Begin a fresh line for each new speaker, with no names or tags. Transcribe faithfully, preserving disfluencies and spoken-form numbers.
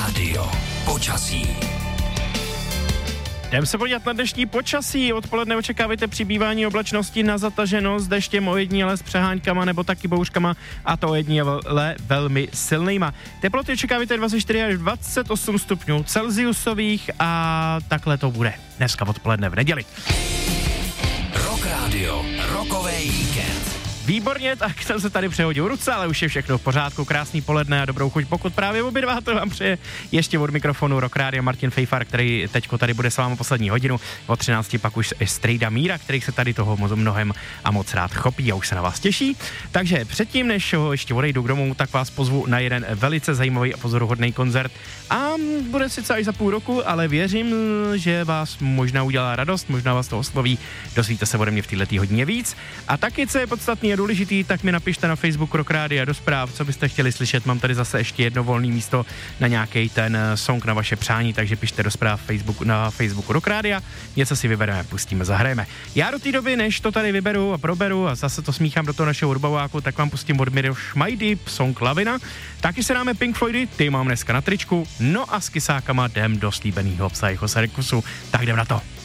Rádio počasí.
Jdem se podívat na dnešní počasí. Odpoledne očekávajte přibývání oblačnosti na zataženost deštěm ojediněle s přeháňkama nebo taky bouřkama, a to ojediněle velmi silnýma. Teploty očekávajte dvacet čtyři až dvacet osm stupňů celsiusových a takhle to bude dneska odpoledne v neděli.
Rock Radio, rokový víkend.
Výborně, tak jsem se tady přehodil ruce, ale už je všechno v pořádku. Krásný poledne a dobrou chuť, pokud právě obědvá, to vám přeje ještě od mikrofonu Rock Radio Martin Fejfar, který teďko tady bude s vámi poslední hodinu. O třinácti pak už Strejda Míra, který se tady toho mnohem a moc rád chopí a už se na vás těší. Takže předtím, než ho ještě odejdu k domů, tak vás pozvu na jeden velice zajímavý a pozoruhodný koncert. A bude sice až za půl roku, ale věřím, že vás možná udělá radost, možná vás to osloví. Dozvíte se ode mě v této hodině víc. A taky, co je podstatný důležitý, tak mi napište na Facebook Rock Radio do zpráv, co byste chtěli slyšet. Mám tady zase ještě jedno volné místo na nějaký ten song na vaše přání, takže pište do zpráv Facebook, na Facebooku Rock Radio. Něco si vybereme, pustíme, zahrajeme. Já do té doby, než to tady vyberu a proberu a zase to smíchám do toho našeho hudbováku, tak vám pustím od Miro Šmajdy song Lavina. Taky se dáme Pink Floydy, ty mám dneska na tričku. No a s kysákama jdem do slíbenýho Psycho Circusu. Tak jdem na to.